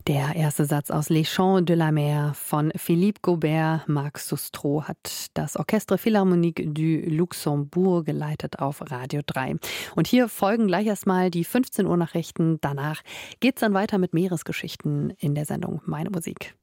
Der erste Satz aus Les Chants de la Mer von Philippe Gaubert. Marc Sustro hat das Orchestre Philharmonique du Luxembourg geleitet auf Radio 3. Und hier folgen gleich erstmal die 15 Uhr Nachrichten. Danach geht's dann weiter mit Meeresgeschichten in der Sendung Meine Musik.